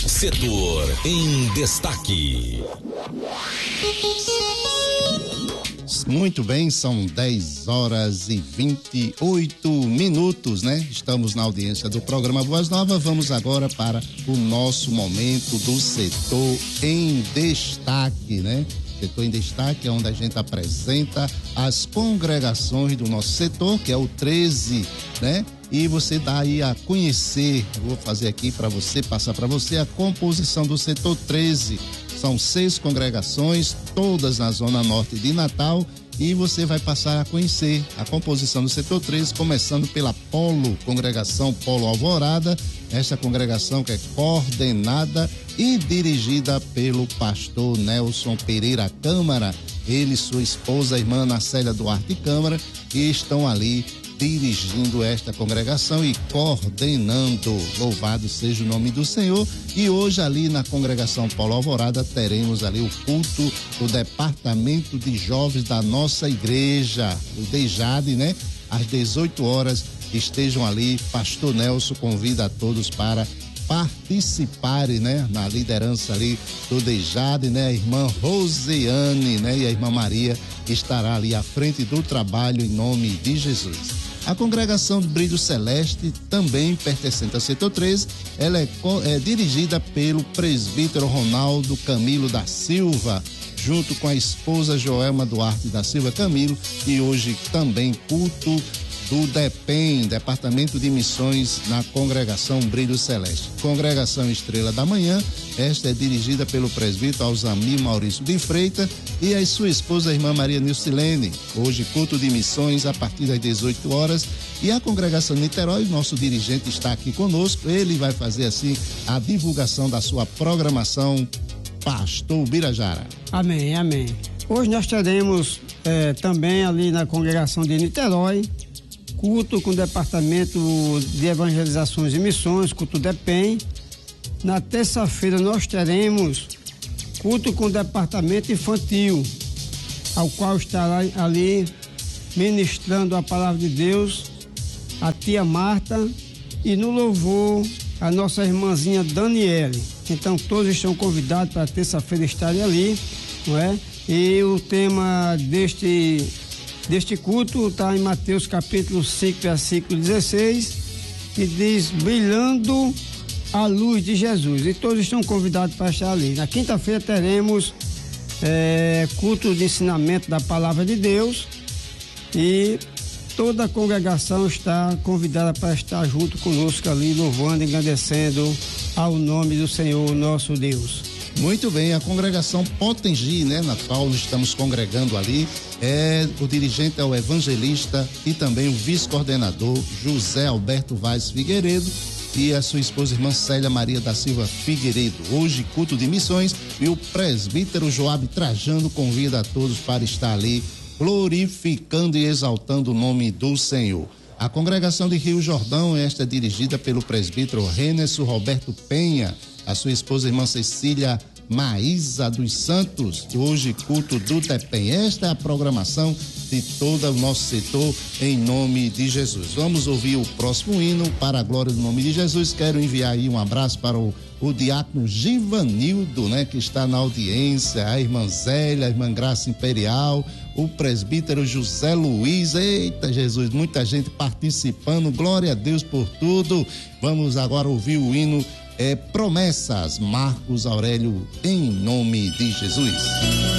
Setor em Destaque. Muito bem, são 10h28, né? Estamos na audiência do programa Boas Novas. Vamos agora para o nosso momento do Setor em Destaque, né? Setor em Destaque é onde a gente apresenta as congregações do nosso setor, que é o 13, né? E você dá aí a conhecer, vou fazer aqui para você, passar para você a composição do setor 13. São 6 congregações, todas na zona norte de Natal, e você vai passar a conhecer a composição do setor 13, começando pela Congregação Polo Alvorada, esta congregação que é coordenada e dirigida pelo pastor Nelson Pereira Câmara, ele e sua esposa, a irmã Nacélia Duarte Câmara, e estão ali dirigindo esta congregação e coordenando. Louvado seja o nome do Senhor. E hoje ali na congregação Paulo Alvorada teremos ali o culto do departamento de jovens da nossa igreja, o DEJAD, né? Às 18 horas estejam ali. Pastor Nelson convida a todos para participarem, né? Na liderança ali do DEJAD, né? A irmã Rosiane, né? E a irmã Maria estará ali à frente do trabalho em nome de Jesus. A congregação do Brilho Celeste, também pertencente ao setor 13, ela é dirigida pelo presbítero Ronaldo Camilo da Silva, junto com a esposa Joelma Duarte da Silva Camilo, e hoje também culto do DEPEN, Departamento de Missões, na congregação Brilho Celeste. Congregação Estrela da Manhã, esta é dirigida pelo presbítero Alzamir Maurício de Freitas e a sua esposa, a irmã Maria Nilcilene. Hoje, culto de missões a partir das 18 horas. E a congregação Niterói, nosso dirigente está aqui conosco, ele vai fazer assim a divulgação da sua programação. Pastor Birajara. Amém, amém. Hoje nós teremos também ali na congregação de Niterói, culto com o Departamento de Evangelizações e Missões, culto DEPEN. Na terça-feira nós teremos culto com o Departamento Infantil, ao qual estará ali ministrando a palavra de Deus a tia Marta, e no louvor a nossa irmãzinha Daniele. Então todos estão convidados para terça-feira estarem ali, não é? E o tema deste culto está em Mateus capítulo 5, versículo 16, que diz: brilhando a luz de Jesus. E todos estão convidados para estar ali. Na quinta-feira teremos culto de ensinamento da palavra de Deus, e toda a congregação está convidada para estar junto conosco ali, louvando e engrandecendo ao nome do Senhor nosso Deus. Muito bem, a congregação Potengi, né, na qual estamos congregando ali, o dirigente é o evangelista e também o vice-coordenador José Alberto Vaz Figueiredo e a sua esposa irmã Célia Maria da Silva Figueiredo. Hoje, culto de missões, e o presbítero Joabe Trajano convida a todos para estar ali glorificando e exaltando o nome do Senhor. A congregação de Rio Jordão, esta é dirigida pelo presbítero Renerson Roberto Penha, a sua esposa irmã Cecília Maísa dos Santos. Hoje, culto do DEPEN. Esta é a programação de todo o nosso setor em nome de Jesus. Vamos ouvir o próximo hino para a glória do nome de Jesus. Quero enviar aí um abraço para o diácono Givanildo, né, que está na audiência, a irmã Zélia, a irmã Graça Imperial, o presbítero José Luiz. Eita Jesus, muita gente participando, glória a Deus por tudo. Vamos agora ouvir o hino Promessas, Marcos Aurélio, em nome de Jesus.